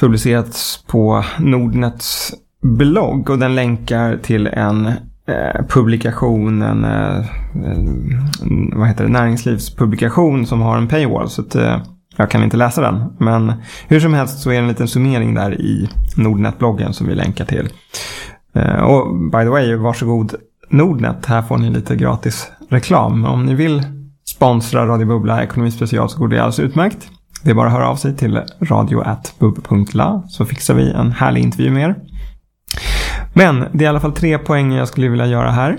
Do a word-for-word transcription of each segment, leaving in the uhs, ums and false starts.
publicerats på Nordnets blogg och den länkar till en eh, publikation, en, eh, en vad heter det, näringslivspublikation som har en paywall, så att eh, jag kan inte läsa den. Men hur som helst så är det en liten summering där i Nordnet-bloggen som vi länkar till. Eh, och by the way, varsågod Nordnet, här får ni lite gratis reklam. Om ni vill sponsra Radio Bubbla Ekonomi Special så går det alldeles utmärkt. Det är bara att höra av sig till radio at bubb punkt la så fixar vi en härlig intervju med er. Men det är i alla fall tre poäng jag skulle vilja göra här.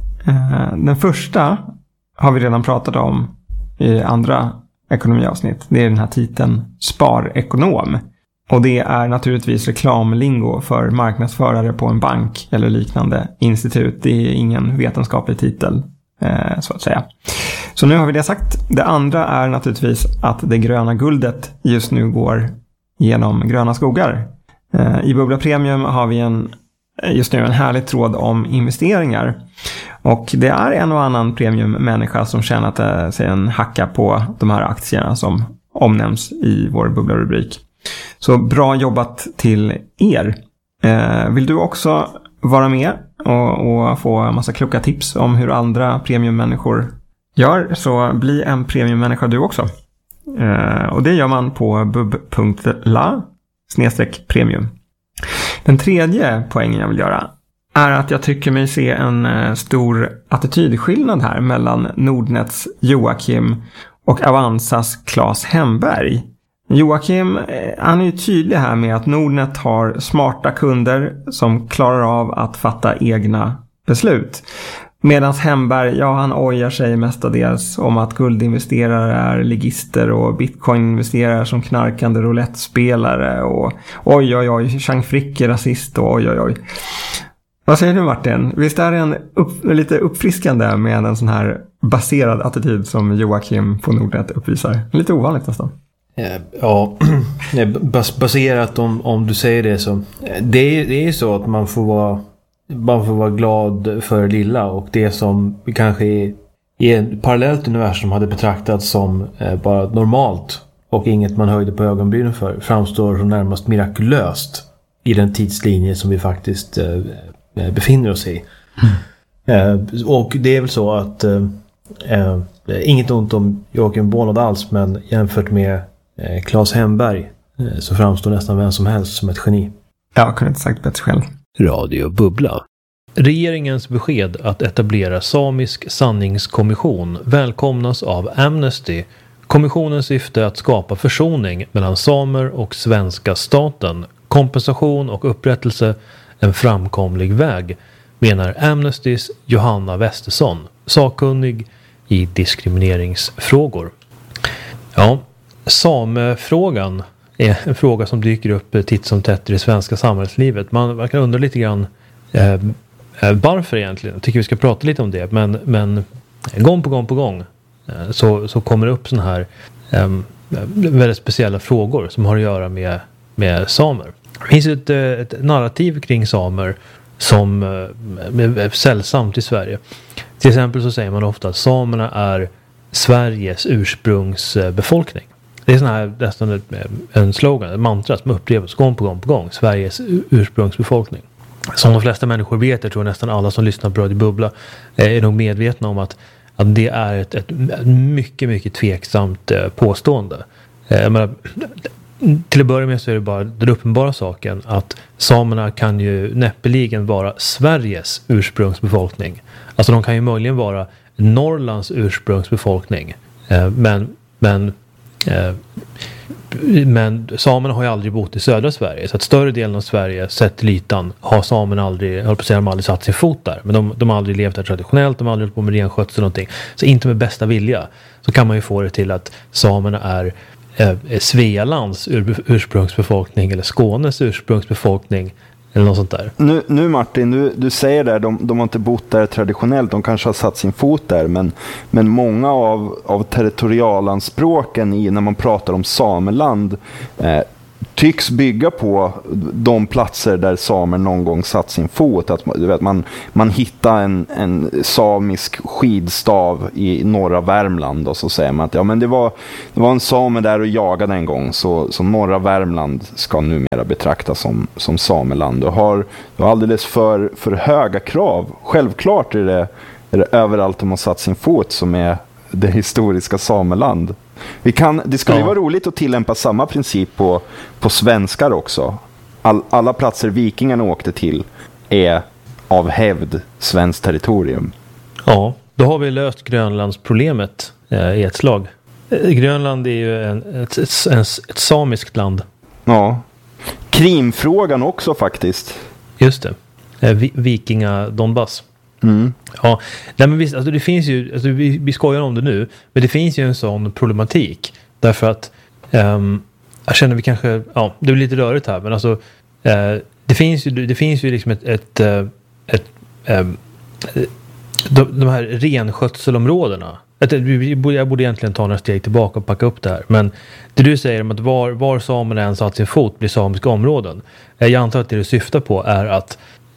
Den första har vi redan pratat om i andra ekonomiavsnitt. Det är den här titeln Sparekonom. Och det är naturligtvis reklamlingo för marknadsförare på en bank eller liknande institut. Det är ingen vetenskaplig titel, så att säga. Så nu har vi det sagt. Det andra är naturligtvis att det gröna guldet just nu går genom gröna skogar. I Bubbla Premium har vi en, just nu en härlig tråd om investeringar. Och det är en och annan premiummänniska som tjänat sig en hacka på de här aktierna som omnämns i vår Bubbla-rubrik. Så bra jobbat till er. Vill du också vara med och, och få en massa kloka tips om hur andra premiummänniskor gör, så bli en premiummänniska du också. Eh, och det gör man på bubb punkt la snedstreck premium. Den tredje poängen jag vill göra är att jag tycker mig se en eh, stor attitydskillnad här mellan Nordnets Joakim och Avanzas Claes Hemberg. Joakim, eh, han är ju tydlig här med att Nordnet har smarta kunder som klarar av att fatta egna beslut. Medan Hemberg, ja, han ojar sig mestadels om att guldinvesterare är ligister och bitcoininvesterare som knarkande roulette-spelare och oj oj oj, Chang Frick är rasist och oj oj oj. Vad säger du, Martin? Visst är det en upp, lite uppfriskande med en sån här baserad attityd som Joakim på Nordnet uppvisar? Lite ovanligt nästan. Ja, bas- baserat om, om du säger det så. Det är, det är så att man får vara Man får vara glad för lilla, och det som kanske är i ett parallellt universum hade betraktats som eh, bara normalt och inget man höjde på ögonbrynen för, framstår som närmast mirakulöst i den tidslinje som vi faktiskt eh, befinner oss i. Mm. Eh, och det är väl så att eh, eh, inget ont om Joakim Bonad alls, men jämfört med eh, Claes Hemberg eh, så framstår nästan vem som helst som ett geni. Jag kunde inte sagt bättre själv. Radio Bubbla. Regeringens besked att etablera samisk sanningskommission välkomnas av Amnesty. Kommissionens syfte att skapa försoning mellan samer och svenska staten, kompensation och upprättelse en framkomlig väg, menar Amnestys Johanna Westersson, sakkunnig i diskrimineringsfrågor. Ja, samefrågan är en fråga som dyker upp titt som tätt i det svenska samhällslivet. Man verkar undra lite grann eh, varför egentligen. Jag tycker vi ska prata lite om det. Men, men gång på gång på gång eh, så, så kommer det upp såna här eh, väldigt speciella frågor som har att göra med, med samer. Det finns ett, ett narrativ kring samer som eh, är sällsamt i Sverige. Till exempel så säger man ofta att samerna är Sveriges ursprungsbefolkning. Det är sån här, nästan en slogan, en mantra som upprepas gång på gång på gång. Sveriges ursprungsbefolkning. Som de flesta människor vet, jag tror nästan alla som lyssnar på Radio Bubbla är nog medvetna om att, att det är ett, ett mycket, mycket tveksamt påstående. Jag menar, till att börja med så är det bara den uppenbara saken att samerna kan ju näppeligen vara Sveriges ursprungsbefolkning. Alltså de kan ju möjligen vara Norrlands ursprungsbefolkning. Men, men Men samerna har ju aldrig bott i södra Sverige, så att större delen av Sverige sett till ytan har samerna aldrig, jag höll på att säga, de har aldrig satt sin fot där. Men de, de har aldrig levt där traditionellt, de har aldrig hållit på med renskötsel och någonting. Så inte med bästa vilja så kan man ju få det till att samerna är eh, Svealands ur, ursprungsbefolkning eller Skånes ursprungsbefolkning eller något sånt där. Nu, nu Martin, du, du säger där, de, de har inte bott där traditionellt, de kanske har satt sin fot där, men, men många av, av territorialanspråken i, när man pratar om sameland, eh, tycks bygga på de platser där samer någon gång satt sin fot. Att du vet, man, man hittar en, en samisk skidstav i norra Värmland och så säger man att ja, men det, var, det var en same där och jagade en gång, så, så norra Värmland ska numera betraktas som, som sameland. Du har, du har alldeles för, för höga krav. Självklart är det, är det överallt de har satt sin fot som är det historiska sameland. Vi kan, det skulle ju ja. vara roligt att tillämpa samma princip på, på svenskar också. All, alla platser vikingarna åkte till är av hävd svenskt territorium. Ja, då har vi löst Grönlandsproblemet eh, i ett slag. Eh, Grönland är ju en, ett, ett, ett, ett samiskt land. Ja. Krimfrågan också faktiskt. Just det. Eh, vi, Vikinga Donbass. Mm. Ja, nej men visst, alltså det finns ju, alltså vi, vi skojar om det nu, men det finns ju en sån problematik. Därför att um, jag känner vi kanske, ja, det blir lite rörigt här, men alltså uh, det finns ju, det finns ju liksom ett, ett, uh, ett um, de, de här renskötselområdena. Jag borde egentligen ta några steg tillbaka och packa upp det här. Men det du säger om att var, var samerna än satt sin fot blir samiska områden. Jag antar att det du syftar på är att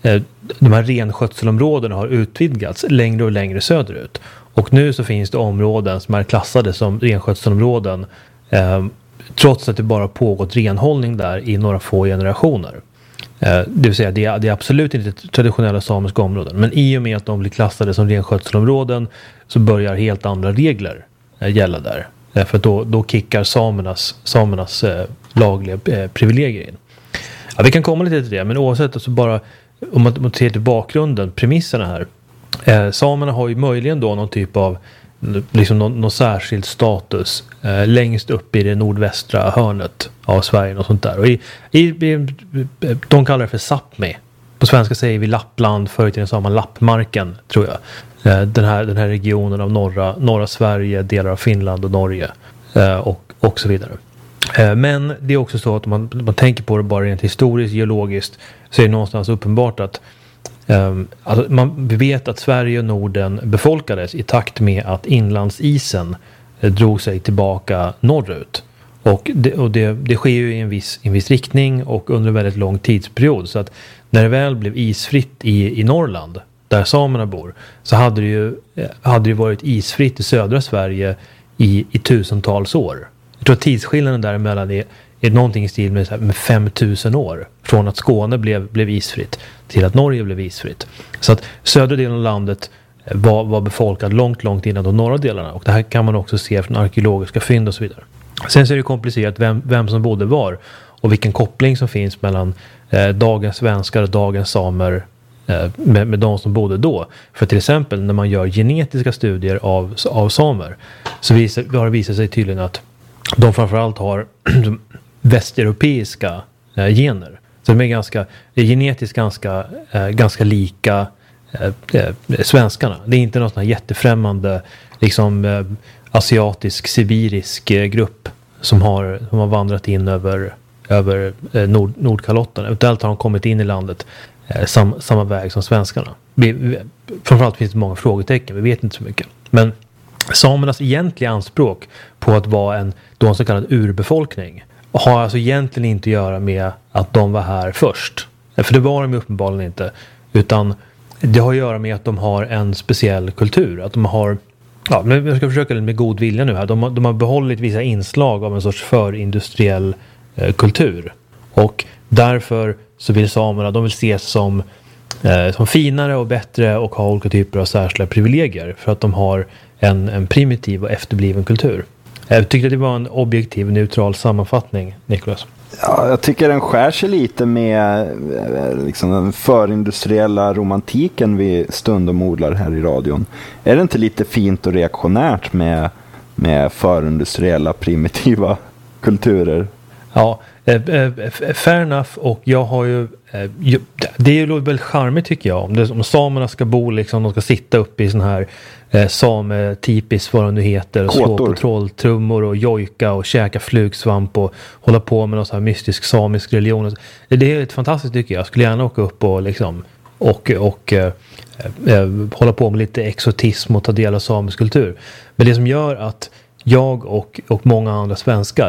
de här renskötselområdena har utvidgats längre och längre söderut. Och nu så finns det områden som är klassade som renskötselområden eh, trots att det bara pågått renhållning där i några få generationer. Eh, det vill säga det är, det är absolut inte traditionella samiska områden. Men i och med att de blir klassade som renskötselområden så börjar helt andra regler eh, gälla där. Eh, för då, då kickar samernas, samernas eh, lagliga eh, privilegier in. Ja, vi kan komma lite till det, men oavsett så bara om man, om man ser till bakgrunden, premisserna här. Eh, samerna har ju möjligen då någon typ av liksom någon, någon särskild status eh, längst upp i det nordvästra hörnet av Sverige och sånt där. Och i, i, i, de kallar det för Sápmi. På svenska säger vi Lappland, förr i tiden sa man Lappmarken, tror jag. Eh, den, här, den här regionen av norra, norra Sverige, delar av Finland och Norge eh, och, och så vidare. Men det är också så att om man, man tänker på det bara rent historiskt, geologiskt, så är det någonstans uppenbart att um, alltså man, vi vet att Sverige och Norden befolkades i takt med att inlandsisen eh, drog sig tillbaka norrut. Och, det, och det, det sker ju i en viss, en viss riktning och under en väldigt lång tidsperiod. Så att när det väl blev isfritt i, i Norrland, där samerna bor, så hade det ju hade det varit isfritt i södra Sverige i, i tusentals år. Jag tror att tidsskillnaden däremellan är, är någonting i stil med, med fem tusen år. Från att Skåne blev, blev isfritt till att Norge blev isfritt. Så att södra delen av landet var, var befolkad långt, långt innan de norra delarna. Och det här kan man också se från arkeologiska fynd och så vidare. Sen så är det komplicerat vem, vem som bodde var. Och vilken koppling som finns mellan eh, dagens svenskar och dagens samer eh, med, med de som bodde då. För till exempel när man gör genetiska studier av, av samer så visar, har det visat sig tydligen att de framförallt har västeuropeiska eh, gener. Så de är ganska, är genetiskt ganska, eh, ganska lika eh, eh, svenskarna. Det är inte någon sån här jättefrämmande liksom, eh, asiatisk, sibirisk eh, grupp som har, som har vandrat in över, över eh, Nord, Nordkalotten. Eventuellt har de kommit in i landet eh, sam, samma väg som svenskarna. Vi, vi, framförallt finns det många frågetecken, vi vet inte så mycket. Men samernas egentliga anspråk på att vara en då så kallad urbefolkning har alltså egentligen inte att göra med att de var här först. För det var de uppenbarligen inte. Utan det har att göra med att de har en speciell kultur. Att de har, ja, men jag ska försöka med god vilja nu här. De har, de har behållit vissa inslag av en sorts förindustriell eh, kultur. Och därför så vill samerna, de vill ses som eh, som finare och bättre och ha olika typer av särskilda privilegier. För att de har en, en primitiv och efterbliven kultur. Jag tyckte det var en objektiv, neutral sammanfattning, Nicholas. Ja, jag tycker den skär sig lite med liksom, den förindustriella romantiken vi stundom odlar här i radion. Är det inte lite fint och reaktionärt med, med förindustriella primitiva kulturer? Ja, eh, eh, fair enough, och jag har ju eh, det är ju väldigt charmigt tycker jag om, det, om samerna ska bo liksom, de ska sitta uppe i sån här eh, sametypiskt vad det nu heter och slå på trolltrummor och jojka och käka flugsvamp och hålla på med någon sån här mystisk samisk religion. Det är ett fantastiskt tycker jag. Jag skulle gärna åka upp och liksom och, och eh, eh, hålla på med lite exotism och ta del av samisk kultur. Men det som gör att jag och, och många andra svenskar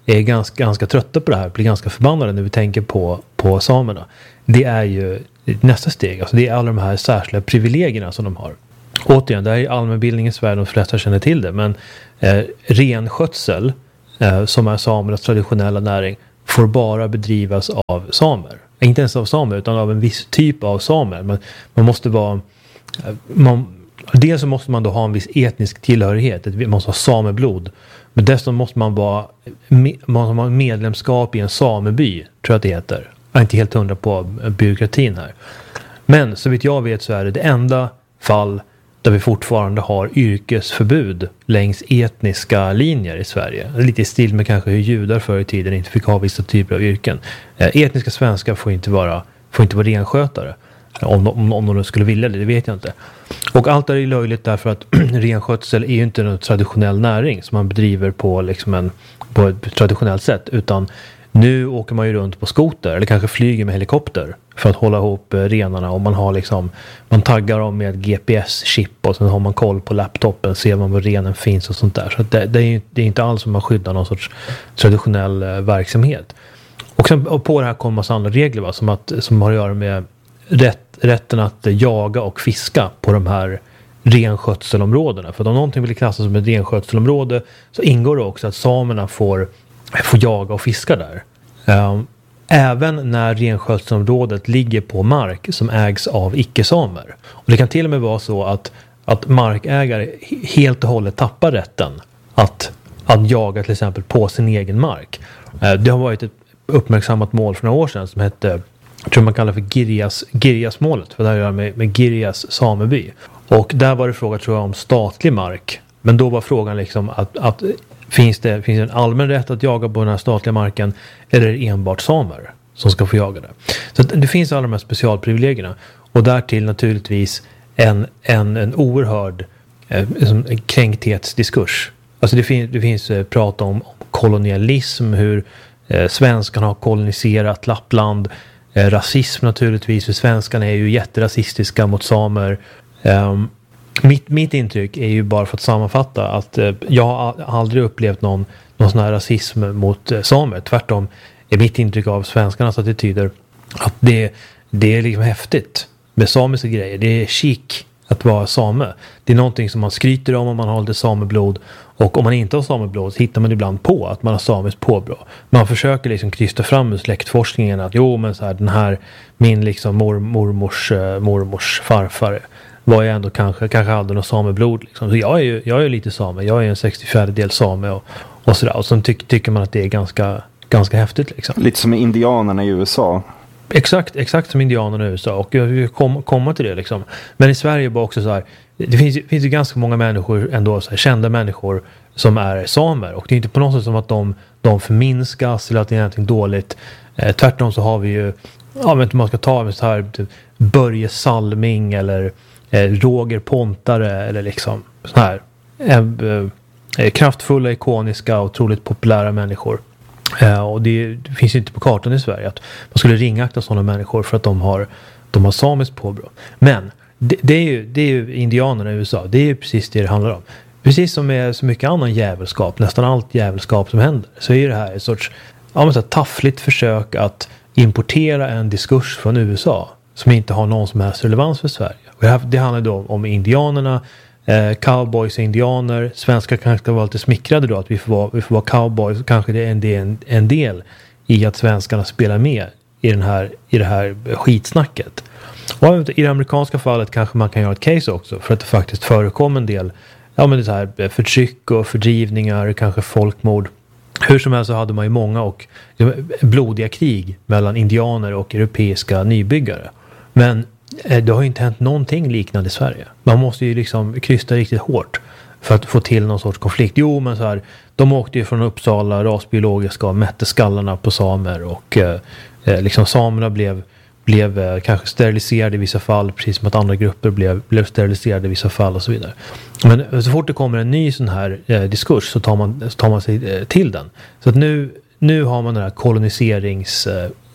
är ganska, ganska trötta på det här, blir ganska förbannade när vi tänker på, på samerna. Det är ju nästa steg. Alltså det är alla de här särskilda privilegierna som de har. Återigen, det här är allmänbildningens värld, de flesta känner till det. Men eh, renskötsel, eh, som är samernas traditionella näring, får bara bedrivas av samer. Inte ens av samer, utan av en viss typ av samer. Man, man måste vara... Eh, man, dels så måste man då ha en viss etnisk tillhörighet. Man måste ha sameblod. Men dessutom måste man vara man måste ha medlemskap i en sameby, tror jag att det heter. Jag är inte helt hundra på byråkratin här. Men så vitt jag vet så är det det enda fall där vi fortfarande har yrkesförbud längs etniska linjer i Sverige. Lite i stil med kanske hur judar förr i tiden inte fick ha vissa typer av yrken. Etniska svenskar får inte vara, får inte vara renskötare. Om, om, om de skulle vilja det, det vet jag inte. Och allt är löjligt därför att renskötsel är ju inte en traditionell näring som man bedriver på, liksom en, på ett traditionellt sätt. Utan nu åker man ju runt på skoter eller kanske flyger med helikopter för att hålla ihop renarna. Och man har liksom, man taggar dem med G P S-chip och sen har man koll på laptopen, ser man var renen finns och sånt där. Så det, det, är, det är inte alls som man skyddar någon sorts traditionell eh, verksamhet. Och sen och på det här kommer massa andra regler, va, som, att, som har att göra med rätt, rätten att jaga och fiska på de här renskötselområdena. För om någonting vill klassas som ett renskötselområde så ingår det också att samerna får, får jaga och fiska där. Um, även när renskötselområdet ligger på mark som ägs av icke-samer. Och det kan till och med vara så att, att markägare helt och hållet tappar rätten att, att jaga till exempel på sin egen mark. Uh, det har varit ett uppmärksammat mål för några år sedan som hette, jag tror man kallar för Girjas, Girjas-målet, för det här gör med, med Girjas sameby. Och där var det fråga, tror jag, om statlig mark. Men då var frågan liksom att, att finns det finns det en allmän rätt att jaga på den här statliga marken, eller är det enbart samer som ska få jaga det? Så det finns alla de här specialprivilegierna. Och därtill naturligtvis en, en, en oerhörd eh, en kränkthetsdiskurs. Alltså det, fin, det finns eh, prat om, om kolonialism, hur eh, svenskarna har koloniserat Lappland. Eh, rasism naturligtvis, för svenskarna är ju jätterasistiska mot samer. Um, mitt, mitt intryck är ju, bara för att sammanfatta, att eh, jag har aldrig upplevt någon, någon sån här rasism mot eh, samer. Tvärtom är mitt intryck av svenskarnas attityder att det, det är liksom häftigt med samiska grejer. Det är chic att vara same. Det är någonting som man skryter om om man har lite sameblod. Och om man inte har sameblod så hittar man ibland på att man har samiskt påbrå. Man försöker liksom krysta fram i släktforskningen att jo, men så här, den här, min liksom mor, mormors, uh, mormors farfar var jag ändå kanske, kanske hade något sameblod. Liksom. Så jag är ju jag är lite same. Jag är en sextiofjärde del same och, och sådär. Och så ty- tycker man att det är ganska, ganska häftigt. Liksom. Lite som indianerna i U S A. Exakt, exakt som indianerna i U S A. Och jag vill kom, komma till det liksom. Men i Sverige var också så här, det finns, finns ju ganska många människor ändå, så här, kända människor som är samer. Och det är inte på något sätt som att de, de förminskas eller att det är någonting dåligt. Eh, tvärtom så har vi ju, ja, men man ska ta med så här typ, Börje Salming eller eh, Roger Pontare eller liksom så här eh, eh, kraftfulla, ikoniska och otroligt populära människor. Uh, och det, det finns ju inte på kartan i Sverige att man skulle ringakta sådana människor för att de har, de har samiskt påbrå. Men det, det, är ju, det är ju indianerna i U S A. Det är ju precis det det handlar om. Precis som med så mycket annan jävelskap, nästan allt jävelskap som händer, så är det här ett sorts, ja, men så här taffligt försök att importera en diskurs från U S A som inte har någon som helst relevans för Sverige. Och det, här, det handlar då om indianerna, Eh, cowboys och indianer. Svenskar kanske ska vara lite smickrade då att vi får vara, vi får vara cowboys, och kanske det är en del, en del i att svenskarna spelar med i, den här, i det här skitsnacket. Och i det amerikanska fallet kanske man kan göra ett case också för att det faktiskt förekommer en del, ja, men det så här förtryck och fördrivningar, kanske folkmord. Hur som helst så hade man ju många och blodiga krig mellan indianer och europeiska nybyggare. Men det har ju inte hänt någonting liknande i Sverige. Man måste ju liksom krysta riktigt hårt för att få till någon sorts konflikt. Jo, men så här, de åkte ju från Uppsala rasbiologiska och mätte skallarna på samer och eh, liksom samerna blev, blev eh, kanske steriliserade i vissa fall, precis som att andra grupper blev, blev steriliserade i vissa fall och så vidare. Men så fort det kommer en ny sån här eh, diskurs så tar man, så tar man sig eh, till den. Så att nu, nu har man den här koloniserings... Eh,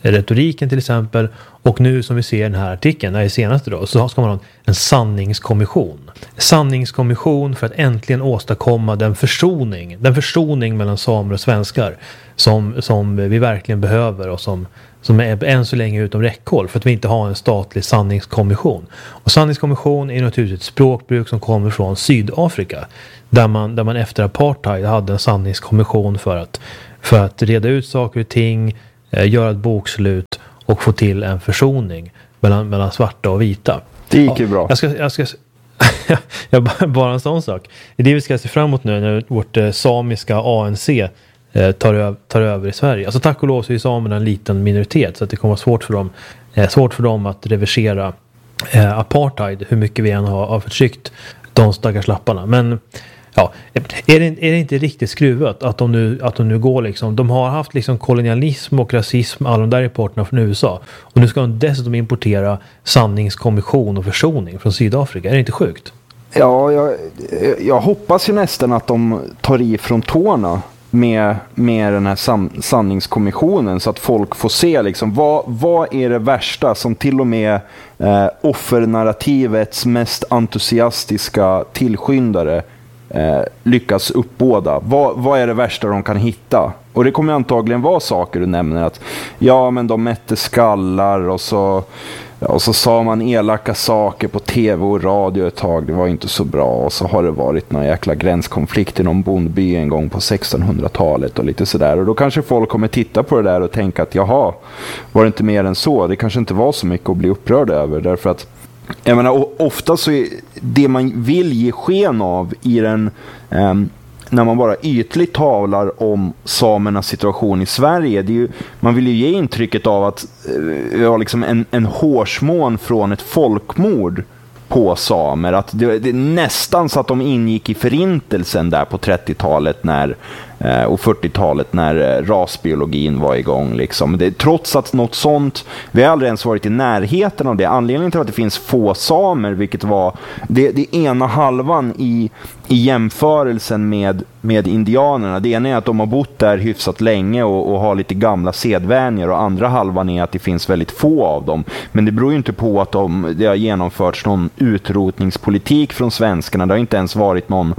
retoriken till exempel. Och nu som vi ser i den här artikeln, den senaste då, så ska man ha en sanningskommission. Sanningskommission för att äntligen åstadkomma den försoning, den försoning mellan samer och svenskar som, som vi verkligen behöver och som, som är än så länge utom räckhåll för att vi inte har en statlig sanningskommission. Och sanningskommission är naturligtvis ett språkbruk som kommer från Sydafrika där man, där man efter apartheid hade en sanningskommission för att, för att reda ut saker och ting, eh, göra ett bokslut och få till en försoning mellan, mellan svarta och vita. Det gick ju ja, bra. Jag ska, jag ska, jag bara en sån sak. Det är det vi ska se fram emot nu när vårt eh, samiska A N C eh, tar, öv, tar över i Sverige. Alltså tack och lov så är samerna en liten minoritet så att det kommer vara svårt för dem, eh, svårt för dem att reversera eh, apartheid hur mycket vi än har, har förtryckt de stackars lapparna. Men ja, är det, är det inte riktigt skruvat att de nu, att de nu går liksom, de har haft liksom kolonialism och rasism, alla de där rapporterna från U S A. Och nu ska de dessutom importera sanningskommission och försoning från Sydafrika. Är det inte sjukt? Ja, jag, jag hoppas ju nästan att de tar i från tårna med, med den här sam, sanningskommissionen så att folk får se liksom, vad, vad är det värsta som till och med eh, offernarrativets mest entusiastiska tillskyndare Eh, lyckas uppbåda. Vad, vad är det värsta de kan hitta? Och det kommer antagligen vara saker du nämner att ja men de mätte skallar och så, och så sa man elaka saker på tv och radio ett tag, det var inte så bra och så har det varit någon jäkla gränskonflikt i någon bondby en gång på sextonhundratalet och lite sådär och då kanske folk kommer titta på det där och tänka att jaha, var det inte mer än så? Det kanske inte var så mycket att bli upprörd över därför att jag menar, ofta så är det man vill ge sken av i den, eh, när man bara ytligt talar om samernas situation i Sverige, det är ju, man vill ju ge intrycket av att eh, vi har liksom en, en hårsmån från ett folkmord på samer, att det, det är nästan så att de ingick i förintelsen där på trettiotalet när, eh, och fyrtiotalet när eh, rasbiologin var igång liksom. Det, trots att något sånt, vi har aldrig ens varit i närheten av det. Anledningen till att det finns få samer, vilket var det, det ena halvan i, i jämförelsen med, med indianerna. Det ena är att de har bott där hyfsat länge och, och har lite gamla sedvänjer och andra halvan är att det finns väldigt få av dem. Men det beror ju inte på att de, det har genomförts någon utrotningspolitik från svenskarna. Det har inte ens varit någon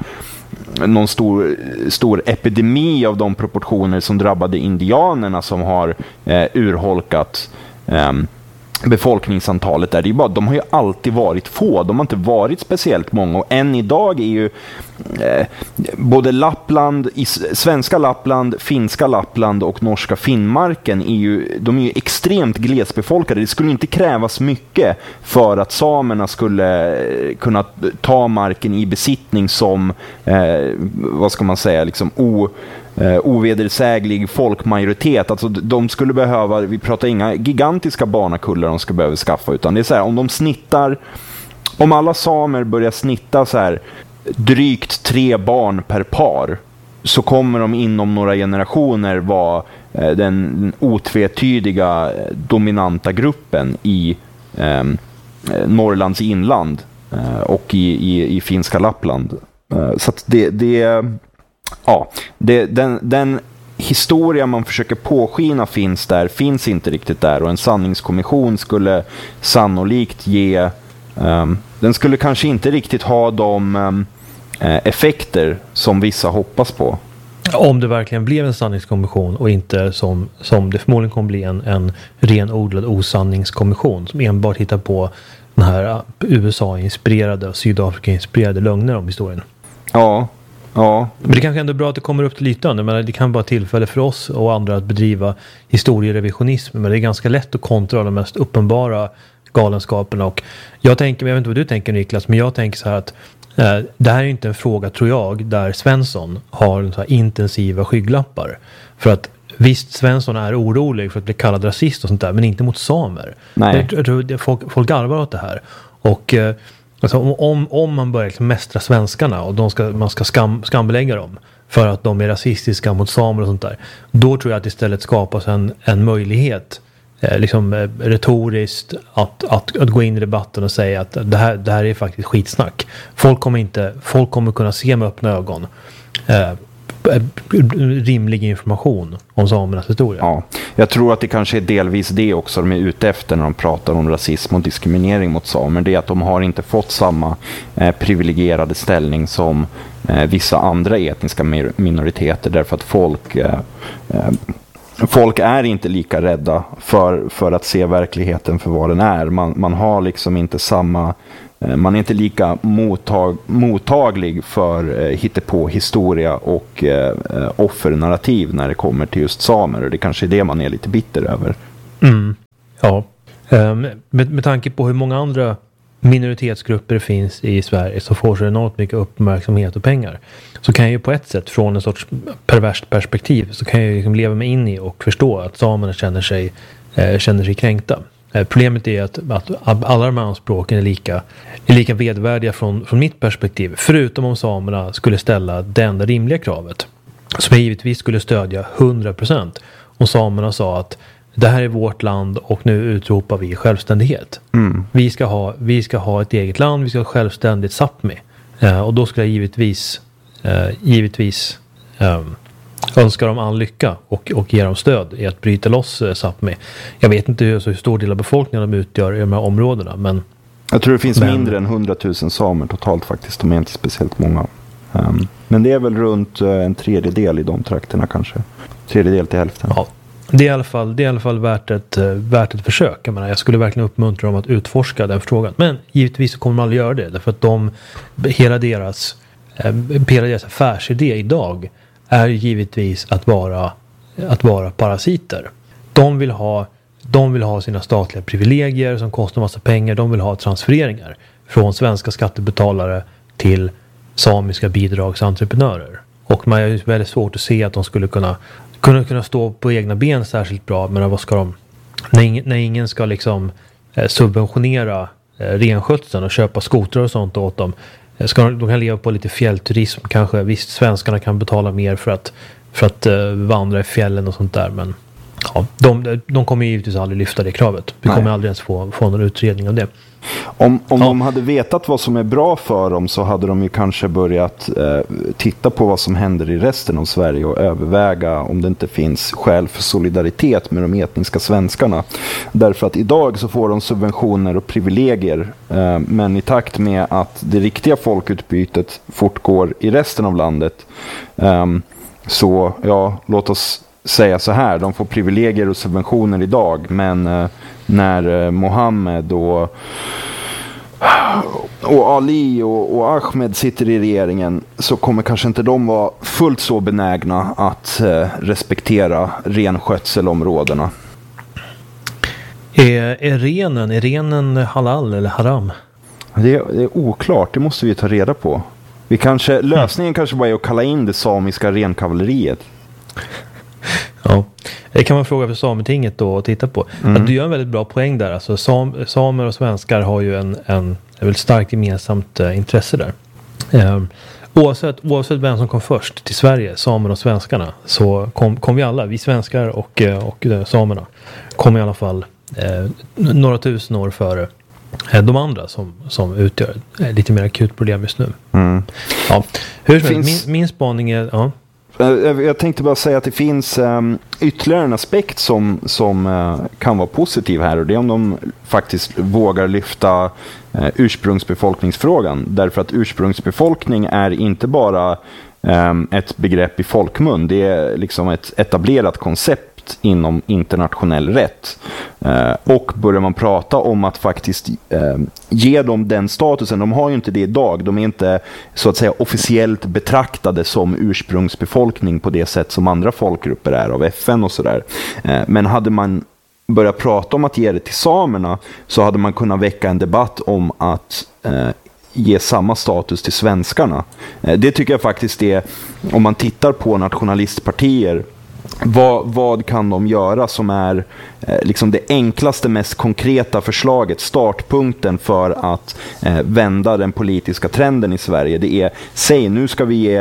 någon stor, stor epidemi av de proportioner som drabbade indianerna som har eh, urholkat eh, befolkningsantalet där. Det är bara, de har ju alltid varit få. De har inte varit speciellt många. Och än idag är ju eh, både Lappland, i svenska Lappland, finska Lappland och norska Finnmarken är ju, de är ju extremt glesbefolkade. Det skulle inte krävas mycket för att samerna skulle kunna ta marken i besittning som eh, vad ska man säga, liksom o Uh, ovedersäglig folkmajoritet. Alltså de skulle behöva, vi pratar inga gigantiska barnakullar de ska behöva skaffa, utan det är så här, om de snittar, om alla samer börjar snitta så här drygt tre barn per par, så kommer de inom några generationer vara uh, den otvetydiga dominanta gruppen i um, Norrlands inland uh, och i, i, i finska Lappland. Uh, så att det, det Ja, det, den, den historia man försöker påskina finns där, finns inte riktigt där. Och en sanningskommission skulle sannolikt ge... Um, den skulle kanske inte riktigt ha de um, effekter som vissa hoppas på. Om det verkligen blev en sanningskommission och inte som, som det förmodligen kommer bli en, en renodlad osanningskommission som enbart hittar på den här U S A-inspirerade och Sydafrika-inspirerade lögner om historien. Ja. Ja. Men det kanske ändå är bra att det kommer upp till ytan. Men det kan vara tillfälle för oss och andra att bedriva historierevisionism. Men det är ganska lätt att kontra de mest uppenbara galenskaperna. Och jag tänker, jag vet inte vad du tänker Niklas, men jag tänker så här att eh, det här är inte en fråga, tror jag, där Svensson har så här intensiva skygglappar. För att visst, Svensson är orolig för att bli kallad rasist och sånt där, men inte mot samer. Nej. Jag tror folk, folk garvar åt det här. Och eh, alltså, om, om man börjar liksom mästra svenskarna och de ska, man ska skam, skambelägga dem för att de är rasistiska mot samer och sånt där, då tror jag att istället skapas en, en möjlighet eh, liksom eh, retoriskt att, att, att gå in i debatten och säga att det här, det här är faktiskt skitsnack. Folk kommer inte, folk kommer kunna se med öppna ögon eh, rimlig information om samernas historia. Ja, jag tror att det kanske är delvis det också de är ute efter när de pratar om rasism och diskriminering mot samer. Det är att de har inte fått samma eh, privilegierade ställning som eh, vissa andra etniska minoriteter, därför att folk eh, eh, folk är inte lika rädda för, för att se verkligheten för vad den är. Man, man har liksom inte samma Man är inte lika mottag, mottaglig för eh, hittepå historia och eh, offernarrativ när det kommer till just samer. Och det kanske är det man är lite bitter över. Mm. Ja, um, med, med tanke på hur många andra minoritetsgrupper det finns i Sverige som får så enormt mycket uppmärksamhet och pengar, så kan jag ju på ett sätt från en sorts perverst perspektiv så kan jag ju liksom leva mig in i och förstå att samerna känner sig, eh, känner sig kränkta. Problemet är att, att alla de här anspråken är lika, är lika vedvärdiga från, från mitt perspektiv. Förutom om samerna skulle ställa det enda rimliga kravet. Som jag givetvis skulle stödja hundra procent. Om samerna sa att det här är vårt land och nu utropar vi självständighet. Mm. Vi, ska ha, vi ska ha ett eget land, vi ska ha självständigt Sápmi. Eh, och då ska jag givetvis, eh, givetvis eh, önskar dem all lycka och, och ger dem stöd i att bryta loss eh, Sápmi. Jag vet inte hur, så hur stor del av befolkningen de utgör i de här områdena, men jag tror det finns men, mindre än hundratusen samer totalt faktiskt. De är inte speciellt många. Um, men det är väl runt uh, en tredjedel i de trakterna kanske. Tredjedel till hälften. Ja, det är i alla fall, det är i alla fall värt ett, uh, värt ett försök. Jag menar, jag skulle verkligen uppmuntra dem att utforska den frågan. Men givetvis så kommer de aldrig göra det. Därför att de, hela deras, uh, hela deras affärsidé idag är givetvis att vara, att vara parasiter. De vill ha, de vill ha sina statliga privilegier som kostar massa pengar. De vill ha transfereringar från svenska skattebetalare till samiska bidragsentreprenörer. Och man är ju väldigt svårt att se att de skulle kunna, kunna, kunna stå på egna ben särskilt bra. Men vad ska de, när ingen, när ingen ska liksom eh, subventionera eh, renskötseln och köpa skotrar och sånt åt dem. Ska de, de kan leva på lite fjällturism kanske. Visst, svenskarna kan betala mer för att, för att uh, vandra i fjällen och sånt där. Men ja, de, de kommer givetvis aldrig lyfta det kravet. Vi kommer Nej. aldrig ens få, få någon utredning av det. Om, om ja. de hade vetat vad som är bra för dem så hade de ju kanske börjat eh, titta på vad som händer i resten av Sverige och överväga om det inte finns skäl för solidaritet med de etniska svenskarna. Därför att idag så får de subventioner och privilegier, eh, men i takt med att det riktiga folkutbytet fortgår i resten av landet eh, så ja, låt oss säga så här, de får privilegier och subventioner idag, men eh, när eh, Mohammed och, och Ali och, och Ahmed sitter i regeringen så kommer kanske inte de vara fullt så benägna att eh, respektera renskötselområdena. Är, är, renen, är renen halal eller haram? Det är, det är oklart, det måste vi ta reda på. Vi kanske, lösningen mm. kanske bara är att kalla in det samiska renkavalleriet. Ja, det kan man fråga för Sametinget då och titta på. Mm. Att du gör en väldigt bra poäng där. Alltså sam, samer och svenskar har ju en, en, en väldigt starkt gemensamt uh, intresse där. Um, oavsett, oavsett vem som kom först till Sverige, samer och svenskarna, så kom, kom vi alla, vi svenskar och, och uh, samerna, kom i alla fall uh, några tusen år före uh, de andra som, som utgör uh, lite mer akut problem just nu. Mm. Ja, hur som helst, min, min spaning är... Ja. Jag tänkte bara säga att det finns um, ytterligare en aspekt som, som uh, kan vara positiv här, och det är om de faktiskt vågar lyfta uh, ursprungsbefolkningsfrågan. Därför att ursprungsbefolkning är inte bara um, ett begrepp i folkmun, det är liksom ett etablerat koncept inom internationell rätt. Eh, och börjar man prata om att faktiskt eh, ge dem den statusen, de har ju inte det idag, de är inte så att säga officiellt betraktade som ursprungsbefolkning på det sätt som andra folkgrupper är av F N och sådär. Eh, men hade man börjat prata om att ge det till samerna så hade man kunnat väcka en debatt om att eh, ge samma status till svenskarna. Eh, det tycker jag faktiskt är, om man tittar på nationalistpartier, Vad, vad kan de göra som är eh, liksom det enklaste, mest konkreta förslaget, startpunkten för att eh, vända den politiska trenden i Sverige? Det är, säg nu ska vi ge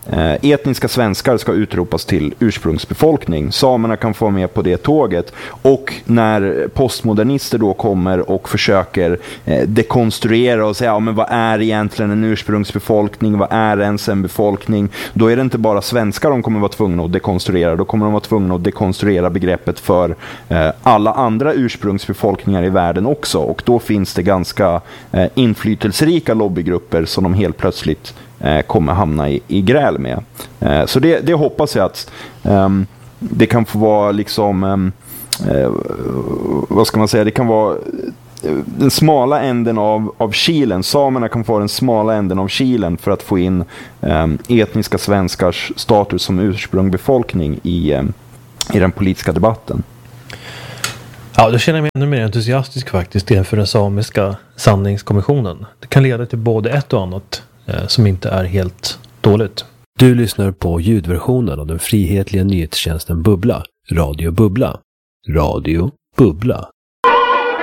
eh, etniska svenskar ska utropas till ursprungsbefolkning. Samerna kan få med på det tåget. Och när postmodernister då kommer och försöker eh, dekonstruera och säga, ja, men vad är egentligen en ursprungsbefolkning? Vad är ens en befolkning? Då är det inte bara svenskar de kommer vara tvungna att dekonstruera. Då kommer de vara tvungna att dekonstruera begreppet för eh, alla andra ursprungsbefolkningar i världen också. Och då finns det ganska eh, inflytelserika lobbygrupper som de helt plötsligt eh, kommer hamna i, i gräl med. Eh, så det, det hoppas jag att um, det kan få vara liksom um, eh, vad ska man säga, det kan vara den smala änden av, av kilen. Samerna kan få den smala änden av kilen för att få in um, etniska svenskars status som ursprungsbefolkning i, um, i den politiska debatten. Ja, då känner jag mig ännu mer entusiastisk faktiskt inför den samiska sanningskommissionen. Det kan leda till både ett och annat eh, som inte är helt dåligt. Du lyssnar på ljudversionen av den frihetliga nyhetstjänsten Bubbla, Radio Bubbla. Radio Bubbla.